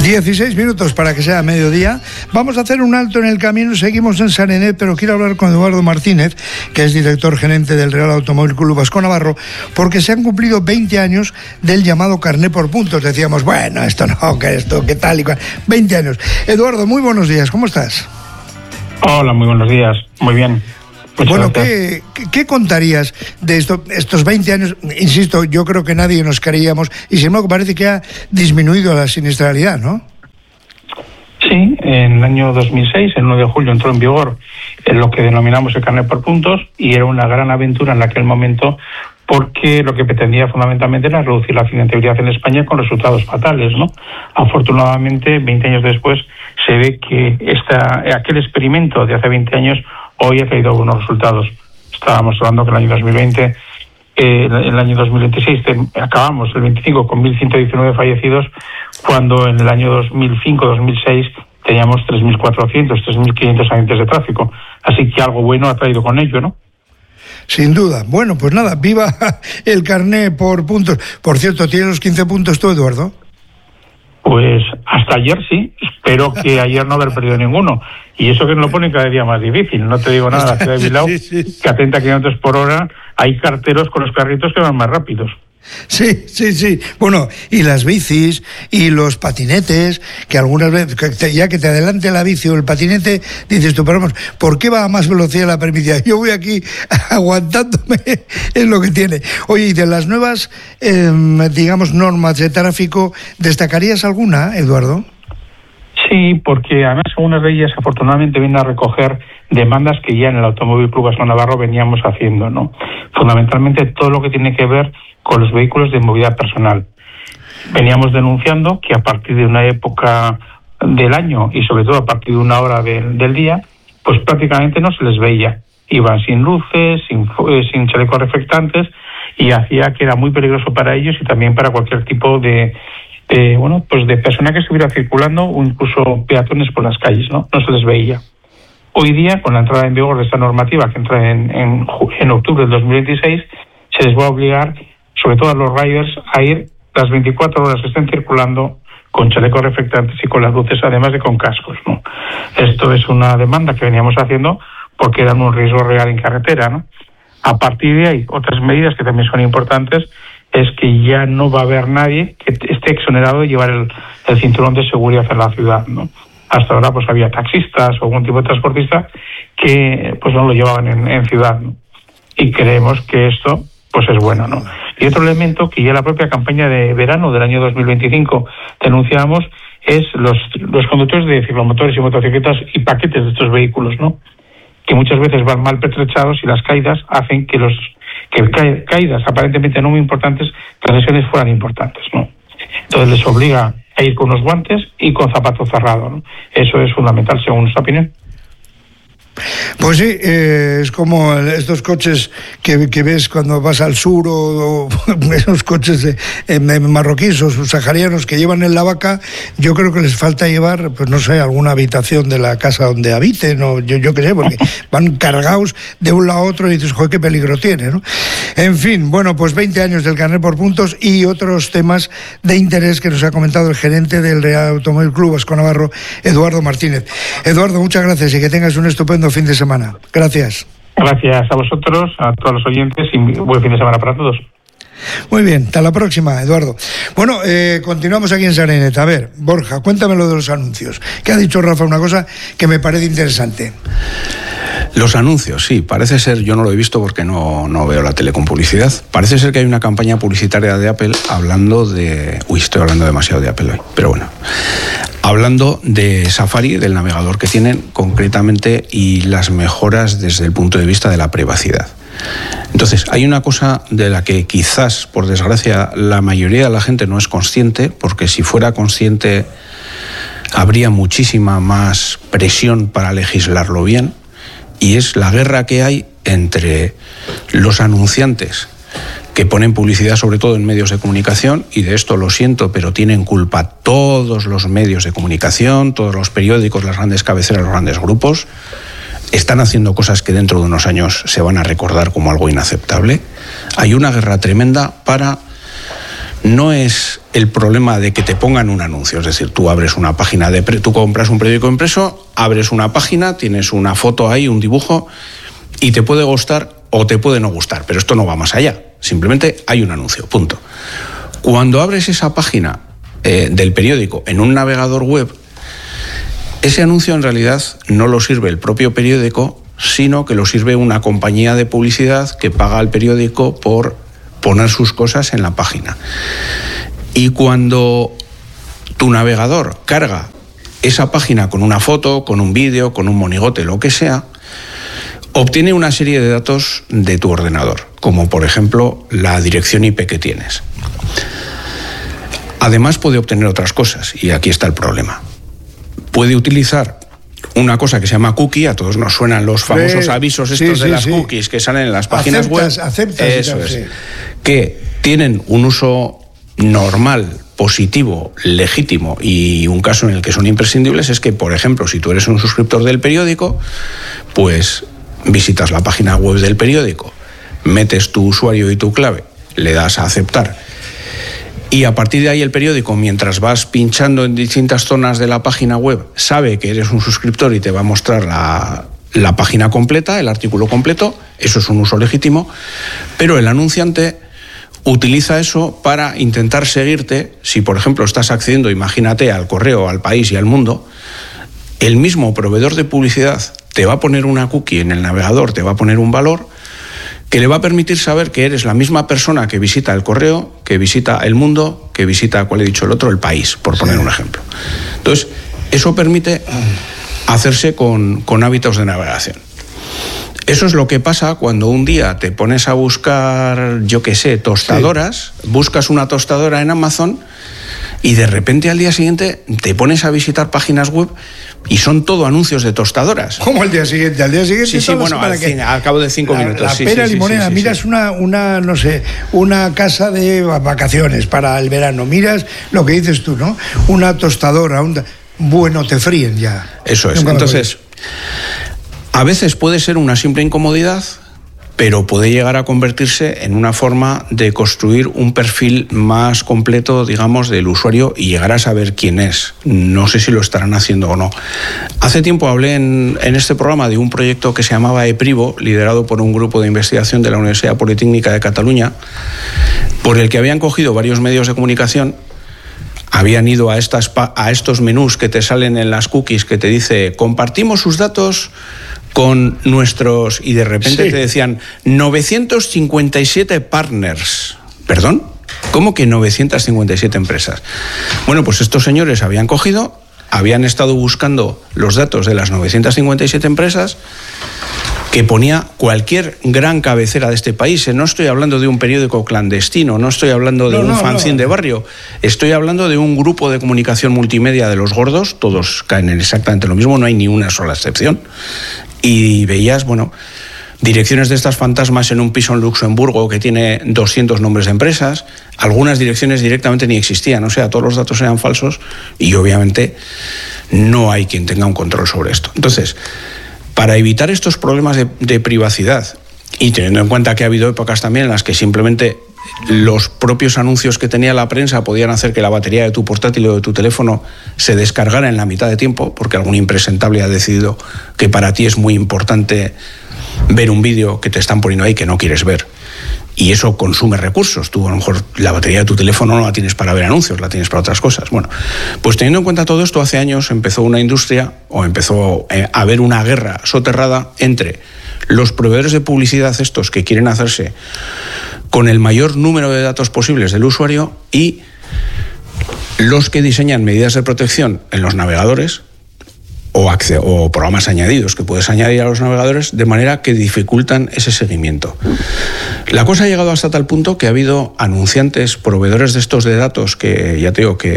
16 minutos para que sea mediodía. Vamos a hacer un alto en el camino. Seguimos en Sarenet, pero quiero hablar con Eduardo Martínez, que es director gerente del Real Automóvil Club Vasco Navarro, porque se han cumplido 20 años del llamado carné por puntos. Decíamos, bueno, esto no, que esto, que tal y cual. 20 años. Eduardo, muy buenos días, ¿cómo estás? Hola, muy buenos días, muy bien. Bueno, ¿qué contarías de estos 20 años? Insisto, yo creo que nadie nos creíamos, y sin embargo parece que ha disminuido la siniestralidad, ¿no? Sí, en el año 2006, el 9 de julio, entró en vigor lo que denominamos el carnet por puntos, y era una gran aventura en aquel momento, porque lo que pretendía fundamentalmente era reducir la accidentabilidad en España con resultados fatales, ¿no? Afortunadamente, 20 años después, se ve que aquel experimento de hace 20 años hoy ha traído buenos resultados. Estábamos hablando que el año 2020, el año 2026, acabamos el 25 con 1.119 fallecidos, cuando en el año 2005-2006 teníamos 3.400, 3.500 accidentes de tráfico. Así que algo bueno ha traído con ello, ¿no? Sin duda. Bueno, pues nada, viva el carné por puntos. Por cierto, ¿tienes los 15 puntos tú, Eduardo? Pues hasta ayer sí, espero que ayer no haber perdido ninguno. Y eso que nos lo ponen cada día más difícil. No te digo nada, la ciudad de Bilbao, sí. Que a 30 kilómetros por hora hay carteros con los carritos que van más rápidos. Sí. Bueno, y las bicis y los patinetes, que algunas veces, ya que te adelante la bici o el patinete, dices tú, pero vamos, ¿por qué va a más velocidad la permitida? Yo voy aquí aguantándome, es lo que tiene. Oye, y de las nuevas, digamos, normas de tráfico, ¿destacarías alguna, Eduardo? Sí, porque además algunas de ellas afortunadamente vienen a recoger demandas que ya en el Automóvil Club Vasco Navarro veníamos haciendo, ¿no? Fundamentalmente todo lo que tiene que ver con los vehículos de movilidad personal. Veníamos denunciando que a partir de una época del año y sobre todo a partir de una hora del día, pues prácticamente no se les veía. Iban sin luces, sin chalecos reflectantes, y hacía que era muy peligroso para ellos y también para cualquier tipo de persona que estuviera circulando o incluso peatones por las calles, ¿no? No se les veía. Hoy día, con la entrada en vigor de esta normativa que entra en octubre del 2026, se les va a obligar, sobre todo a los riders, a ir las 24 horas que estén circulando con chalecos reflectantes y con las luces, además de con cascos, ¿no? Esto es una demanda que veníamos haciendo porque eran un riesgo real en carretera, ¿no? A partir de ahí, otras medidas que también son importantes es que ya no va a haber nadie que esté exonerado de llevar el cinturón de seguridad en la ciudad, ¿no? Hasta ahora pues había taxistas o algún tipo de transportista que pues no lo llevaban en ciudad, ¿no? Y creemos que esto pues es bueno, ¿no? Y otro elemento que ya la propia campaña de verano del año 2025 denunciamos es los conductores de ciclomotores y motocicletas y paquetes de estos vehículos, ¿no? Que muchas veces van mal pertrechados y las caídas hacen que caídas aparentemente no muy importantes, las lesiones fueran importantes, ¿no? Entonces les obliga a ir con unos guantes y con zapato cerrado, ¿no? Eso es fundamental según nuestra opinión. Pues sí, es como estos coches que ves cuando vas al sur o esos coches marroquíes o saharianos que llevan en la vaca. Yo creo que les falta llevar, pues no sé, alguna habitación de la casa donde habiten, o yo qué sé, porque van cargados de un lado a otro y dices, joder, qué peligro tiene, ¿no? En fin, bueno, pues 20 años del carnet por puntos y otros temas de interés que nos ha comentado el gerente del Real Automóvil Club Vasco Navarro, Eduardo Martínez. Eduardo, muchas gracias y que tengas un estupendo fin de semana. Gracias. Gracias a vosotros, a todos los oyentes, y buen fin de semana para todos. Muy bien, hasta la próxima, Eduardo. Bueno, continuamos aquí en Sarenet. A ver, Borja, cuéntame lo de los anuncios. Que ha dicho Rafa una cosa que me parece interesante. Los anuncios, sí, parece ser, yo no lo he visto porque no veo la tele con publicidad, parece ser que hay una campaña publicitaria de Apple hablando de... Uy, estoy hablando demasiado de Apple hoy, pero bueno. Hablando de Safari, del navegador que tienen concretamente y las mejoras desde el punto de vista de la privacidad. Entonces, hay una cosa de la que quizás, por desgracia, la mayoría de la gente no es consciente, porque si fuera consciente habría muchísima más presión para legislarlo bien, y es la guerra que hay entre los anunciantes que ponen publicidad sobre todo en medios de comunicación, y de esto lo siento, pero tienen culpa todos los medios de comunicación, todos los periódicos, las grandes cabeceras, los grandes grupos. Están haciendo cosas que dentro de unos años se van a recordar como algo inaceptable. Hay una guerra tremenda para no es el problema de que te pongan un anuncio. Es decir, tú abres una página tú compras un periódico impreso, abres una página, tienes una foto ahí, un dibujo, y te puede gustar o te puede no gustar, pero esto no va más allá. Simplemente hay un anuncio, punto. Cuando abres esa página del periódico en un navegador web, ese anuncio en realidad no lo sirve el propio periódico, sino que lo sirve una compañía de publicidad que paga al periódico por poner sus cosas en la página. Y cuando tu navegador carga esa página con una foto, con un vídeo, con un monigote, lo que sea, obtiene una serie de datos de tu ordenador, como por ejemplo la dirección IP que tienes. Además puede obtener otras cosas, y aquí está el problema. Puede utilizar una cosa que se llama cookie, a todos nos suenan los famosos avisos estos de las cookies que salen en las páginas web. Eso es. Que tienen un uso normal, positivo, legítimo, y un caso en el que son imprescindibles es que, por ejemplo, si tú eres un suscriptor del periódico, pues visitas la página web del periódico, metes tu usuario y tu clave, le das a aceptar, y a partir de ahí el periódico, mientras vas pinchando en distintas zonas de la página web, sabe que eres un suscriptor y te va a mostrar la página completa, el artículo completo. Eso es un uso legítimo, pero el anunciante utiliza eso para intentar seguirte. Si, por ejemplo, estás accediendo, imagínate, al Correo, al País y al Mundo, el mismo proveedor de publicidad te va a poner una cookie en el navegador, te va a poner un valor que le va a permitir saber que eres la misma persona que visita el Correo, que visita el Mundo, que visita, ¿cuál he dicho el otro? El País, por poner un ejemplo. Entonces, eso permite hacerse con hábitos de navegación. Eso es lo que pasa cuando un día te pones a buscar, yo qué sé, tostadoras, buscas una tostadora en Amazon y de repente al día siguiente te pones a visitar páginas web y son todo anuncios de tostadoras. ¿Cómo al día siguiente? Al día siguiente sí, bueno, al cabo de 5 minutos. La pera limonera, miras una, no sé, una casa de vacaciones para el verano, miras lo que dices tú, ¿no? Una tostadora, bueno, te fríen ya. Eso es. Entonces, a veces puede ser una simple incomodidad, pero puede llegar a convertirse en una forma de construir un perfil más completo, digamos, del usuario y llegar a saber quién es. No sé si lo estarán haciendo o no. Hace tiempo hablé en este programa de un proyecto que se llamaba ePrivo, liderado por un grupo de investigación de la Universidad Politécnica de Cataluña, por el que habían cogido varios medios de comunicación, habían ido a estos menús que te salen en las cookies que te dice compartimos sus datos con nuestros, y de repente te decían 957 partners. ¿Perdón? ¿Cómo que 957 empresas? Bueno, pues estos señores habían cogido, habían estado buscando los datos de las 957 empresas que ponía cualquier gran cabecera de este país. No estoy hablando de un periódico clandestino, no estoy hablando de un fanzine de barrio, estoy hablando de un grupo de comunicación multimedia de los gordos, todos caen en exactamente lo mismo, no hay ni una sola excepción. Y veías, bueno, direcciones de estas fantasmas en un piso en Luxemburgo que tiene 200 nombres de empresas, algunas direcciones directamente ni existían, o sea, todos los datos eran falsos y obviamente no hay quien tenga un control sobre esto. Entonces, para evitar estos problemas de privacidad, y teniendo en cuenta que ha habido épocas también en las que simplemente los propios anuncios que tenía la prensa podían hacer que la batería de tu portátil o de tu teléfono se descargara en la mitad de tiempo, porque algún impresentable ha decidido que para ti es muy importante ver un vídeo que te están poniendo ahí que no quieres ver. Y eso consume recursos. Tú a lo mejor la batería de tu teléfono no la tienes para ver anuncios, la tienes para otras cosas. Bueno, pues teniendo en cuenta todo esto, hace años empezó una industria, o empezó a haber una guerra soterrada entre los proveedores de publicidad estos que quieren hacerse con el mayor número de datos posibles del usuario y los que diseñan medidas de protección en los navegadores o programas añadidos que puedes añadir a los navegadores de manera que dificultan ese seguimiento. La cosa ha llegado hasta tal punto que ha habido anunciantes, proveedores de estos de datos que ya te digo que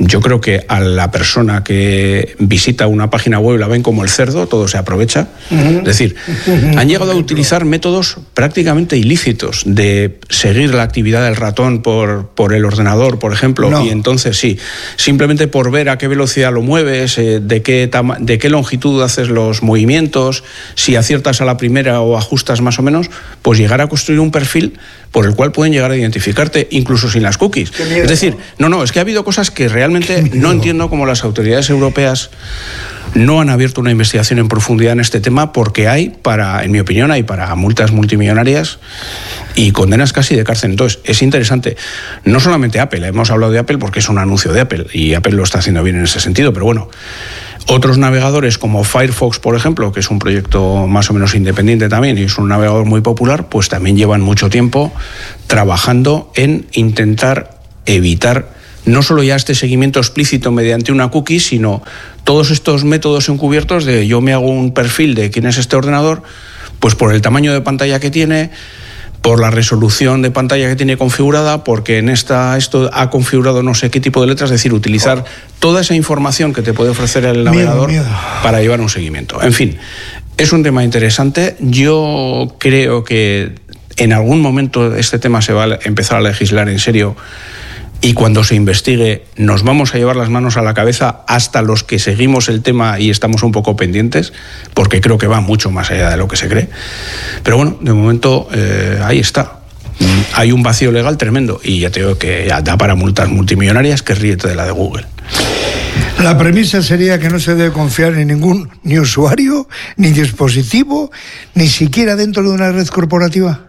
yo creo que a la persona que visita una página web la ven como el cerdo, todo se aprovecha. Es decir, han llegado a utilizar métodos prácticamente ilícitos de seguir la actividad del ratón por el ordenador, por ejemplo, y entonces sí, simplemente por ver a qué velocidad lo mueves, de qué longitud haces los movimientos, si aciertas a la primera o ajustas más o menos, pues llegar a construir un perfil por el cual pueden llegar a identificarte, incluso sin las cookies. Es decir, es que ha habido cosas que realmente no entiendo cómo las autoridades europeas no han abierto una investigación en profundidad en este tema, porque en mi opinión, hay para multas multimillonarias y condenas casi de cárcel. Entonces, es interesante. No solamente Apple, hemos hablado de Apple porque es un anuncio de Apple y Apple lo está haciendo bien en ese sentido, pero bueno, otros navegadores como Firefox, por ejemplo, que es un proyecto más o menos independiente también y es un navegador muy popular, pues también llevan mucho tiempo trabajando en intentar evitar no solo ya este seguimiento explícito mediante una cookie, sino todos estos métodos encubiertos de yo me hago un perfil de quién es este ordenador, pues por el tamaño de pantalla que tiene, por la resolución de pantalla que tiene configurada, porque en esto ha configurado no sé qué tipo de letras, es decir, utilizar toda esa información que te puede ofrecer el navegador para llevar un seguimiento. En fin, es un tema interesante. Yo creo que en algún momento este tema se va a empezar a legislar en serio, y cuando se investigue nos vamos a llevar las manos a la cabeza hasta los que seguimos el tema y estamos un poco pendientes, porque creo que va mucho más allá de lo que se cree. Pero bueno, de momento ahí está. Hay un vacío legal tremendo y ya te digo que ya da para multas multimillonarias, que ríete de la de Google. La premisa sería que no se debe confiar en ningún ni usuario, ni dispositivo, ni siquiera dentro de una red corporativa.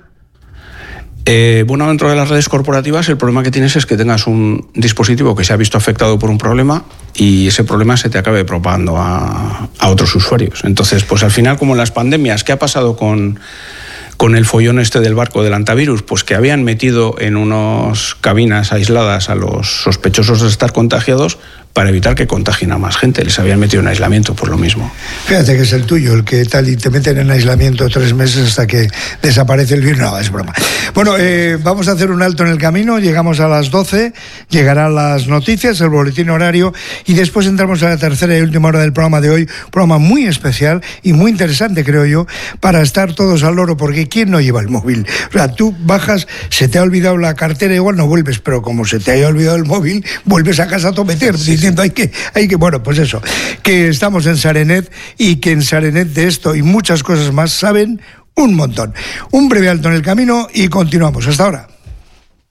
Bueno, dentro de las redes corporativas el problema que tienes es que tengas un dispositivo que se ha visto afectado por un problema y ese problema se te acabe propagando a otros usuarios. Entonces, pues al final, como en las pandemias, ¿qué ha pasado con el follón este del barco del antivirus? Pues que habían metido en unas cabinas aisladas a los sospechosos de estar contagiados para evitar que contagien a más gente. Les habían metido en aislamiento por lo mismo. Fíjate que es el tuyo, el que tal, y te meten en aislamiento 3 meses hasta que desaparece el virus. No, es broma. Bueno, vamos a hacer un alto en el camino, llegamos a las 12, llegarán las noticias, el boletín horario, y después entramos a la tercera y última hora del programa de hoy, un programa muy especial y muy interesante, creo yo, para estar todos al loro, porque ¿quién no lleva el móvil? O sea, tú bajas, se te ha olvidado la cartera, igual no vuelves, pero como se te haya olvidado el móvil, vuelves a casa a tometer, diciendo hay que, bueno, pues eso, que estamos en Sarenet y que en Sarenet de esto y muchas cosas más saben un montón. Un breve alto en el camino y continuamos. Hasta ahora.